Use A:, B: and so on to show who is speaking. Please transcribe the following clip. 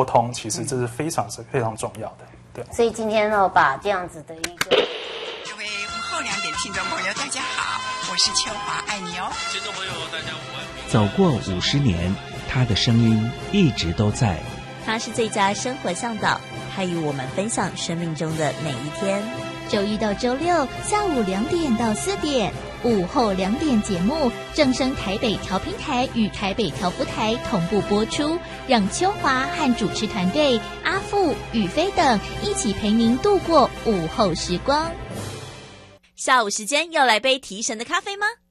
A: 沟通，其实这是非常重要的。对，
B: 所以今天呢，把这样子的一个。
C: 各位午后2点听众朋友，大家好，我是秋华，爱你哦。
D: 听众朋友，大家午安。
E: 走过50年，他的声音一直都在。
F: 他是最佳生活向导，他与我们分享生命中的每一天。
G: 周一到周六下午2点到4点，午后2点节目正声台北调频台与台北调布台同步播出，让秋华和主持团队阿富、宇飞等一起陪您度过午后时光。
F: 下午时间要来杯提神的咖啡吗？